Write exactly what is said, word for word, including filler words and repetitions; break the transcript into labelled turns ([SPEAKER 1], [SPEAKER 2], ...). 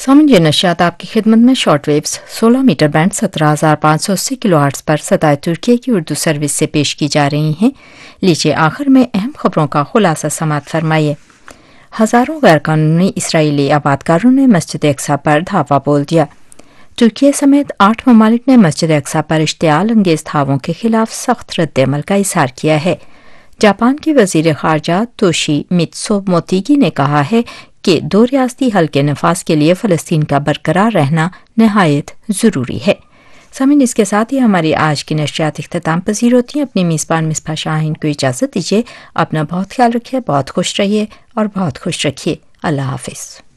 [SPEAKER 1] सामिन ये नशियात आपकी खिदमत में शॉर्ट वेव्स सोलह मीटर बैंड सत्रह हजार पाँच सौ अस्सी किलो हर्ट्ज पर सताए तुर्की की उर्दू सर्विस से पेश की जा रही हैं। लीजिए आखिर में अहम खबरों का खुलासा समात फरमाइए। हजारों गैरकानूनी इसराइली आबादकारों ने मस्जिद अक्सा पर धावा बोल दिया। तुर्की समेत आठ ममालिक ने मस्जिद अक्सा पर इश्तियाल अंगेज धावों के खिलाफ सख्त रद्द-ए-अमल का इजहार किया है। जापान की वजीर खारजा तोशी मित्सो मोतीगी ने कहा है कि दो रियासती हल के नफाज के लिए फ़लस्तीन का बरकरार रहना नहायत ज़रूरी है। सामिन इसके साथ ही हमारी आज की नशियात इख्तिताम पजीर होती हैं। अपनी मेज़बान मिसबा शाहीन को इजाज़त दीजिए। अपना बहुत ख्याल रखिए, बहुत खुश रहिए और बहुत खुश रखिए। अल्लाह हाफिज़।